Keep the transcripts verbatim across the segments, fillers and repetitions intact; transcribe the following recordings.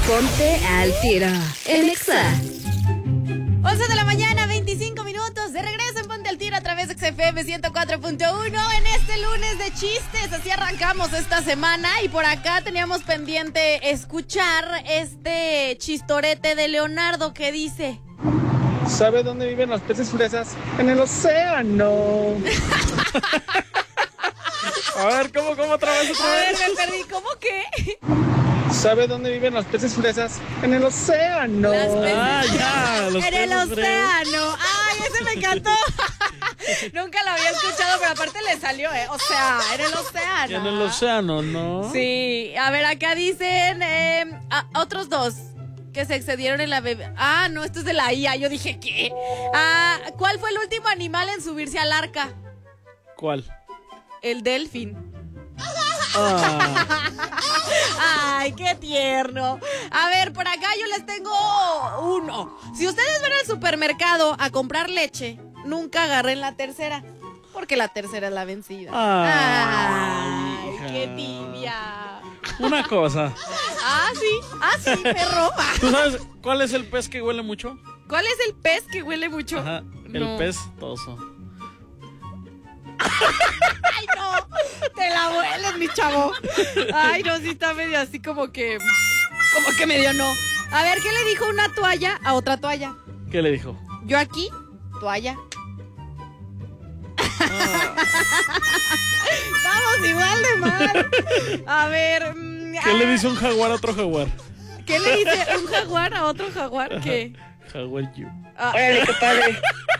Ponte al tiro en Exa. once de la mañana, veinticinco minutos. De regreso en Ponte al Tiro a través de X F M ciento cuatro punto uno en este lunes de chistes. Así arrancamos esta semana y por acá teníamos pendiente escuchar este chistorete de Leonardo que dice: ¿sabe dónde viven los peces fresas? En el océano. A ver, ¿cómo, cómo otra vez, otra A ver, vez? me perdí, ¿cómo qué? ¿Sabe dónde viven los peces fresas? En el océano. Las peces- Ah, ya, los en el peces fresas. océano. Ay, ese me encantó. Nunca lo había escuchado, pero aparte le salió, ¿eh? O sea, en el océano. En el océano, ¿no? Sí, a ver, acá dicen eh, a- otros dos que se excedieron en la bebé. Ah, no, esto es de la I A. Yo dije, ¿qué? Ah, ¿cuál fue el último animal en subirse al arca? ¿Cuál? El delfín. Ah, Ay, qué tierno. A ver, por acá yo les tengo uno. Si ustedes van al supermercado a comprar leche, nunca agarren la tercera, porque la tercera es la vencida. Ay, Ay, hija. qué tibia. una cosa. Ah, sí, ah, sí, perro. ¿Tú sabes cuál es el pez que huele mucho? ¿Cuál es el pez que huele mucho? Ajá, el No. pez toso. Ay, no, te la hueles, mi chavo. Ay, no, sí está medio así como que, como que medio no. A ver, ¿qué le dijo una toalla a otra toalla? ¿Qué le dijo? Yo aquí, toalla. Vamos igual de mal. A ver, mm, ¿Qué le ah, dice un jaguar a otro jaguar? ¿qué le dice un jaguar a otro jaguar? ¿Qué? Jaguar you. Ah, Órale, qué padre.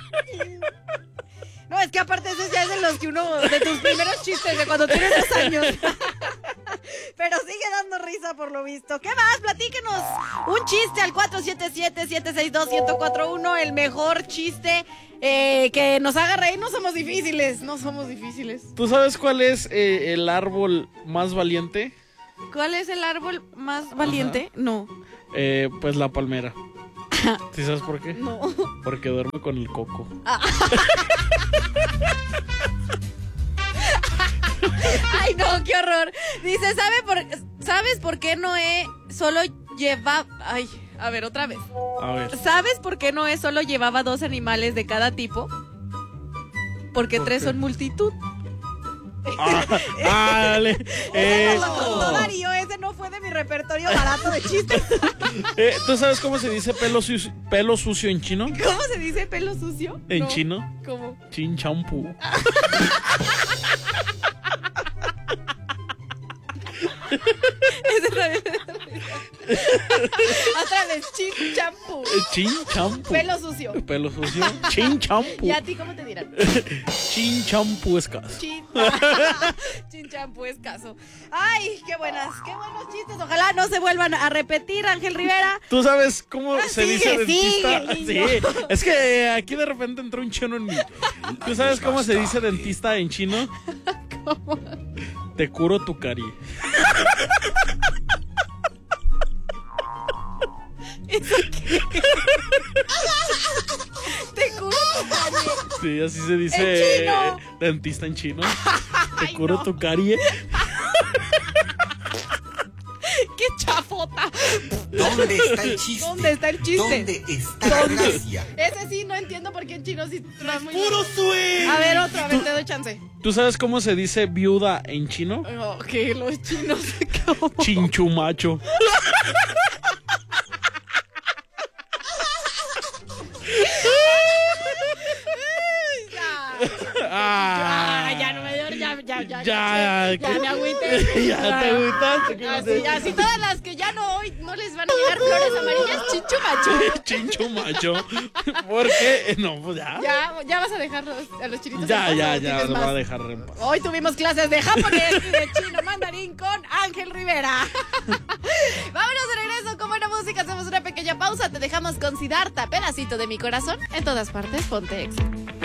no, es que aparte eso ya es de los que uno, de tus primeros chistes de cuando tienes dos años. Pero sigue dando risa por lo visto. ¿Qué más? Platíquenos un chiste al cuatro siete siete, siete seis dos, uno cero cuatro uno. El mejor chiste eh, que nos haga reír. No somos difíciles, no somos difíciles. ¿Tú sabes cuál es eh, el árbol más valiente? ¿Cuál es el árbol más valiente? No. Eh, pues la palmera. ¿Sí sabes por qué? No. Porque duerme con el coco. Ay, no, qué horror. Dice, ¿sabe por, ¿sabes por qué Noé solo lleva... Ay, a ver, otra vez. A ver. ¿Sabes por qué Noé solo llevaba dos animales de cada tipo? Porque ¿Por tres qué? son multitud. Ah, ah, dale. Ese Eh, no lo contó Darío, ese no fue de mi repertorio barato de chistes. eh, ¿Tú sabes cómo se dice pelo, su- pelo sucio en chino? ¿Cómo se dice pelo sucio? ¿En No. chino? ¿Cómo? Chin champú. Ese también me da risa. Otra vez, chin champú. Eh, Chin champú. Pelo sucio. Pelo sucio. Chin champú. ¿Y a ti cómo te dirán? Chin champú escaso. Chin, chin champú escaso. Ay, qué buenas, qué buenos chistes. Ojalá no se vuelvan a repetir, Ángel Rivera. ¿Tú sabes cómo Ah, se sigue, dice dentista? sigue, niño. Sí, es que eh, aquí de repente entró un chino en mí. ¿Tú sabes cómo se dice dentista en chino? ¿Cómo? Te curo tu carie. ¿Eso qué? Te curo tu carie. Sí, así se dice ¿En chino? eh, dentista en chino. Te Ay, curo no. tu carie. ¡Qué chafota! ¿Dónde está el chiste? ¿Dónde está el chiste? ¿Dónde está la gracia? Ese sí, no entiendo por qué en chino sí va muy ¡Puro swing! A ver, otro, a ver, te doy chance. ¿Tú sabes cómo se dice viuda en chino? Oh, que los chinos se cómo. Chinchumacho. Ya. Ah, Ah, ya no me dio, ya, ya, ya, Ya, ya, ya, ya me agüité. Ya te agüitaste. Así, así todas las que ya no hoy no les van a llegar flores amarillas, chincho macho. Chinchumacho. Porque, no, pues ya. Ya, ya vas a dejar los- a los chinitos. Ya, en paz, ya, ¿o ya, tienes lo más? voy a dejar en paz. Hoy tuvimos clases de japonés y de chino mandarín con Ángel Rivera. Vámonos de regreso con buena música. Hacemos una pequeña pausa. Te dejamos con Siddhartha, pedacito de mi corazón. En todas partes, ponte Exa.